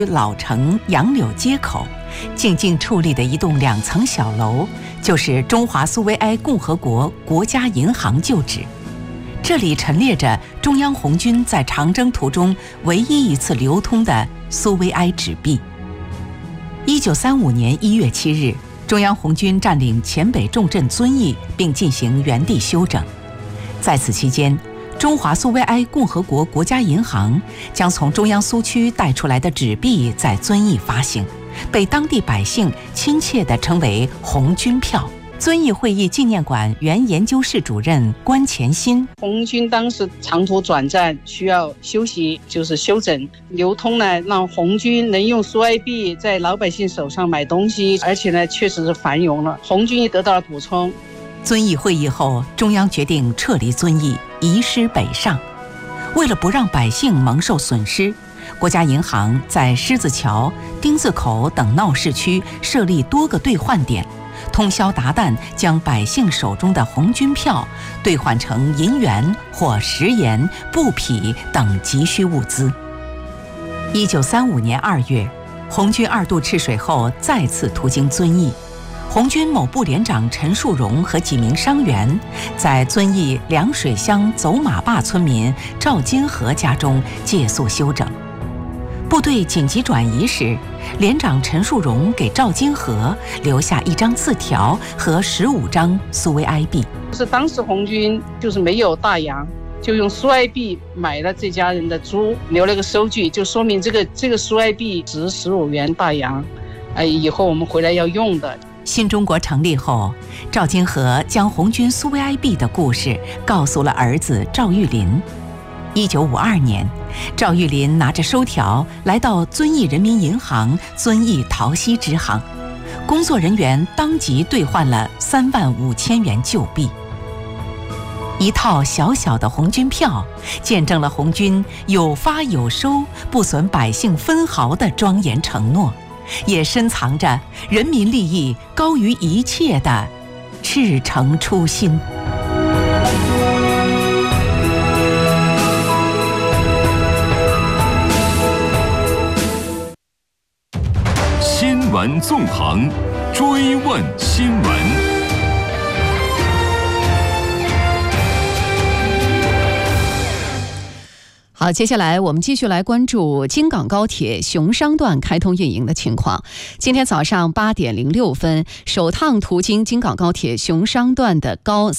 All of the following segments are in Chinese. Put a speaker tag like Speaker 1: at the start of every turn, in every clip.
Speaker 1: 老城杨柳街口，静静矗立的一栋2层小楼，就是中华苏维埃共和国国家银行旧址。这里陈列着中央红军在长征途中唯一一次流通的苏维埃纸币。1935年1月7日，中央红军占领黔北重镇遵义，并进行原地休整。在此期间，中华苏维埃共和国国家银行将从中央苏区带出来的纸币在遵义发行，被当地百姓亲切地称为红军票。遵义会议纪念馆原研究室主任关前新：
Speaker 2: 红军当时长途转战需要休息，就是休整流通呢，让红军能用苏埃币在老百姓手上买东西，而且呢确实是繁荣了，红军也得到了补充。
Speaker 1: 遵义会议后，中央决定撤离遵义，移师北上。为了不让百姓蒙受损失，国家银行在狮子桥、丁字口等闹市区设立多个兑换点，通宵达旦将百姓手中的红军票兑换成银元或食盐、布匹等急需物资。1935年2月，红军2度赤水后再次途经遵义。红军某部连长陈树荣和几名伤员在遵义凉水乡走马坝村民赵金河家中借宿休整。部队紧急转移时，连长陈树荣给赵金河留下一张字条和15张苏维埃币。
Speaker 2: 是当时红军就是没有大洋，就用苏埃币买了这家人的猪，留了个收据，就说明这个苏埃币值15元大洋，以后我们回来要用的。
Speaker 1: 新中国成立后，赵金河将红军苏维埃币的故事告诉了儿子赵玉林。1952年，赵玉林拿着收条来到遵义人民银行遵义桃溪支行，工作人员当即兑换了35000元旧币。一套小小的红军票，见证了红军有发有收、不损百姓分毫的庄严承诺，也深藏着人民利益高于一切的赤诚初心。
Speaker 3: 新闻纵横，追问新闻。
Speaker 4: 好，接下来我们继续来关注京港高铁熊商段开通运营的情况。今天早上8点06分，首趟途经京港高铁熊商段的高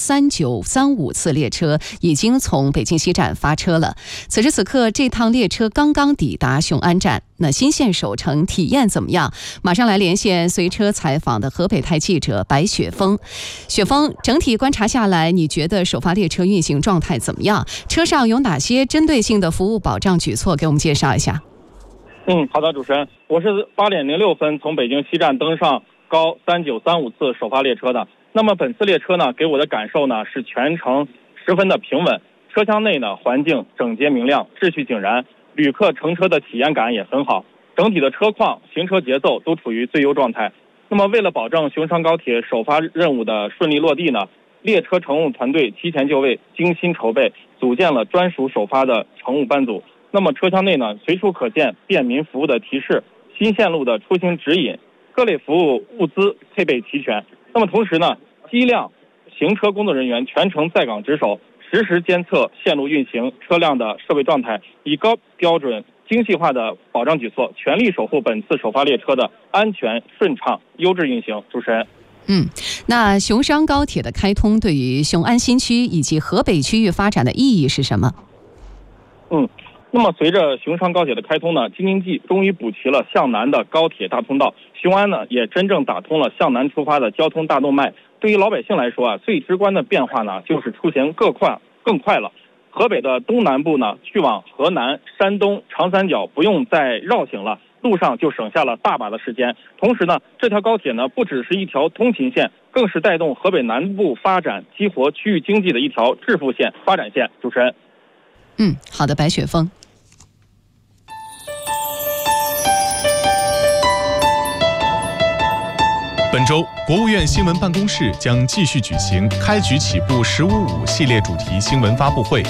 Speaker 4: 3935次列车已经从北京西站发车了。此时此刻，这趟列车刚刚抵达雄安站。那新线首程体验怎么样？马上来连线随车采访的河北台记者白雪峰。雪峰，整体观察下来，你觉得首发列车运行状态怎么样？车上有哪些针对性的服务保障举措？给我们介绍一下。
Speaker 5: 好的，主持人，我是8点06分从北京西站登上高3935次首发列车的。那么本次列车呢，给我的感受呢是全程十分的平稳，车厢内呢环境整洁明亮，秩序井然。旅客乘车的体验感也很好，整体的车况、行车节奏都处于最优状态。那么为了保证熊商高铁首发任务的顺利落地呢，列车乘务团队提前就位，精心筹备，组建了专属首发的乘务班组。那么车厢内呢，随处可见便民服务的提示、新线路的出行指引，各类服务物资配备齐全。那么同时呢，机辆、行车工作人员全程在岗值守，实时监测线路运行、车辆的设备状态，以高标准、精细化的保障举措，全力守护本次首发列车的安全、顺畅、优质运行。主持人，
Speaker 4: 那熊商高铁的开通对于雄安新区以及河北区域发展的意义是什么？
Speaker 5: 那么随着熊商高铁的开通呢，京津冀终于补齐了向南的高铁大通道，雄安呢也真正打通了向南出发的交通大动脉。对于老百姓来说最直观的变化呢，就是出行更快了。河北的东南部呢，去往河南、山东、长三角不用再绕行了，路上就省下了大把的时间。同时呢，这条高铁呢不只是一条通勤线，更是带动河北南部发展、激活区域经济的一条致富线、发展线。主持人，
Speaker 4: 好的，白雪峰。
Speaker 6: 本周，国务院新闻办公室将继续举行开局起步“15.5”系列主题新闻发布会。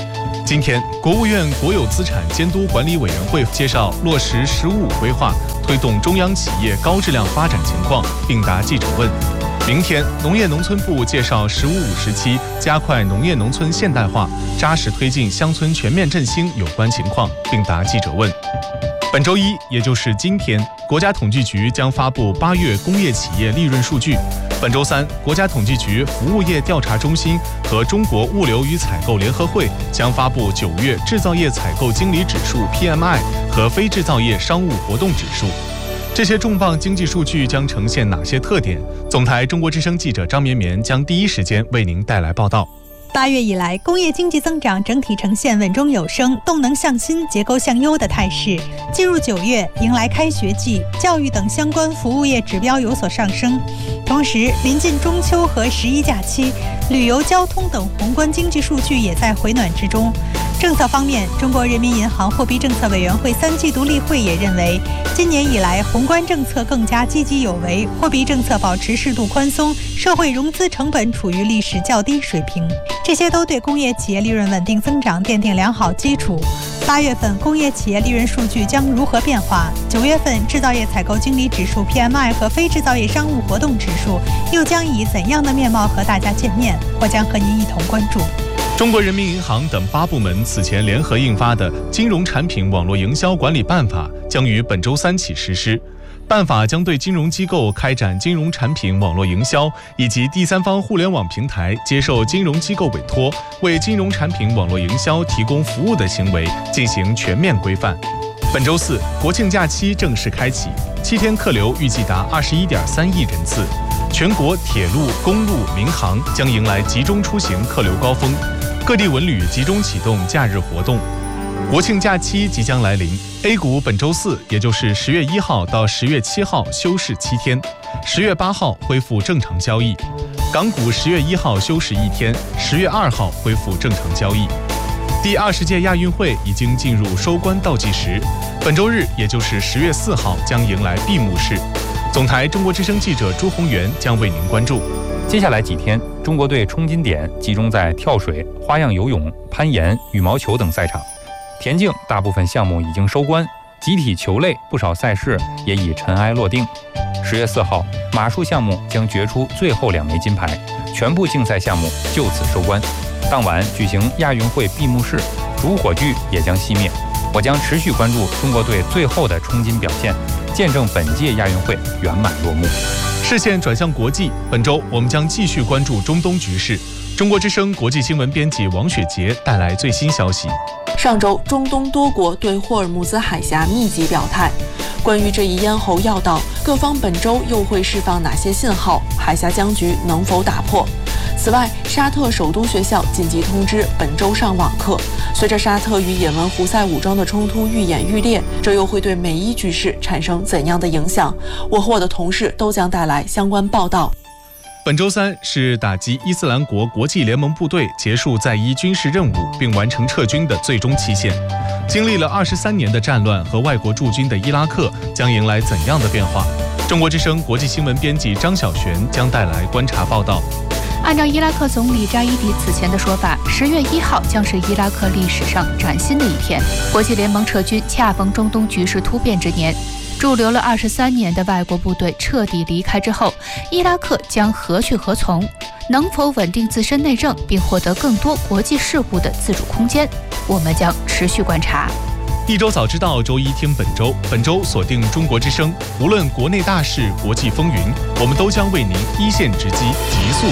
Speaker 6: 今天，国务院国有资产监督管理委员会介绍落实“十五”规划，推动中央企业高质量发展情况，并答记者问。明天，农业农村部介绍“十五五”时期加快农业农村现代化、扎实推进乡村全面振兴有关情况，并答记者问。本周一，也就是今天，国家统计局将发布8月工业企业利润数据。本周三，国家统计局服务业调查中心和中国物流与采购联合会将发布9月制造业采购经理指数 PMI 和非制造业商务活动指数。这些重磅经济数据将呈现哪些特点？总台中国之声记者张绵绵将第一时间为您带来报道。
Speaker 7: 8月以来，工业经济增长整体呈现稳中有升、动能向新、结构向优的态势。进入9月，迎来开学季，教育等相关服务业指标有所上升。同时，临近中秋和11假期，旅游、交通等宏观经济数据也在回暖之中。政策方面，中国人民银行货币政策委员会3季度例会也认为，今年以来宏观政策更加积极有为，货币政策保持适度宽松，社会融资成本处于历史较低水平，这些都对工业企业利润稳定增长奠定良好基础。8月份工业企业利润数据将如何变化？9月份制造业采购经理指数 PMI 和非制造业商务活动指数又将以怎样的面貌和大家见面？我将和您一同关注。
Speaker 6: 中国人民银行等8部门此前联合印发的《金融产品网络营销管理办法》将于本周三起实施。办法将对金融机构开展金融产品网络营销以及第三方互联网平台接受金融机构委托为金融产品网络营销提供服务的行为进行全面规范。本周四，国庆假期正式开启，7天客流预计达21.3亿人次，全国铁路、公路、民航将迎来集中出行客流高峰，各地文旅集中启动假日活动。国庆假期即将来临 ，A 股本周四，也就是10月1号到10月7号休市7天，10月8号恢复正常交易。港股10月1号休市1天，10月2号恢复正常交易。第20届亚运会已经进入收官倒计时，本周日，也就是10月4号将迎来闭幕式。总台中国之声记者朱宏元将为您关注。
Speaker 8: 接下来几天，中国队冲金点集中在跳水、花样游泳、攀岩、羽毛球等赛场。田径大部分项目已经收官，集体球类不少赛事也已尘埃落定。10月4号，马术项目将决出最后2枚金牌，全部竞赛项目就此收官。当晚举行亚运会闭幕式，主火炬也将熄灭。我将持续关注中国队最后的冲金表现，见证本届亚运会圆满落幕。
Speaker 6: 视线转向国际，本周我们将继续关注中东局势。中国之声国际新闻编辑王雪杰带来最新消息。
Speaker 9: 上周，中东多国对霍尔木兹海峡密集表态。关于这一咽喉要道，各方本周又会释放哪些信号？海峡僵局能否打破？此外，沙特首都学校紧急通知本周上网课。随着沙特与也门胡塞武装的冲突愈演愈烈，这又会对美伊局势产生怎样的影响？我和我的同事都将带来相关报道。
Speaker 6: 本周三是打击伊斯兰国国际联盟部队结束在伊军事任务并完成撤军的最终期限。经历了23年的战乱和外国驻军的伊拉克将迎来怎样的变化？中国之声国际新闻编辑张晓璇将带来观察报道。
Speaker 10: 按照伊拉克总理扎伊迪此前的说法，10月1号将是伊拉克历史上崭新的一天。国际联盟撤军恰逢中东局势突变之年，驻留了23年的外国部队彻底离开之后，伊拉克将何去何从？能否稳定自身内政，并获得更多国际事务的自主空间？我们将持续观察。
Speaker 6: 一周早知道，周一听本周。本周锁定中国之声，无论国内大事、国际风云，我们都将为您一线直击，急速